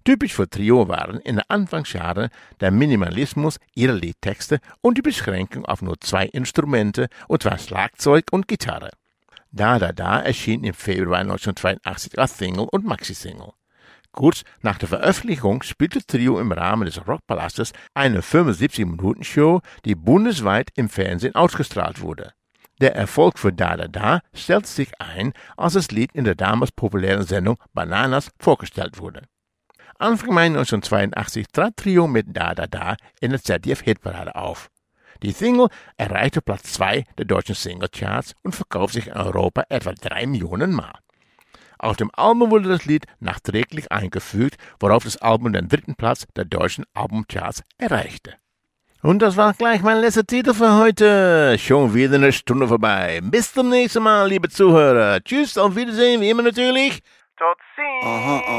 Typisch für Trio waren in den Anfangsjahren der Minimalismus ihrer Liedtexte und die Beschränkung auf nur 2 Instrumente, und zwar Schlagzeug und Gitarre. Da erschien im Februar 1982 als Single und Maxi-Single. Kurz nach der Veröffentlichung spielte Trio im Rahmen des Rockpalastes eine 75-Minuten-Show, die bundesweit im Fernsehen ausgestrahlt wurde. Der Erfolg für Da stellte sich ein, als das Lied in der damals populären Sendung Bananas vorgestellt wurde. Anfang Mai 1982 trat Trio mit Da in der ZDF-Hitparade auf. Die Single erreichte Platz 2 der deutschen Singlecharts und verkaufte sich in Europa etwa 3 Millionen Mal. Auf dem Album wurde das Lied nachträglich eingefügt, worauf das Album den 3. Platz der deutschen Albumcharts erreichte. Und das war gleich mein letzter Titel für heute. Schon wieder eine Stunde vorbei. Bis zum nächsten Mal, liebe Zuhörer. Tschüss, auf Wiedersehen, wie immer natürlich. Tot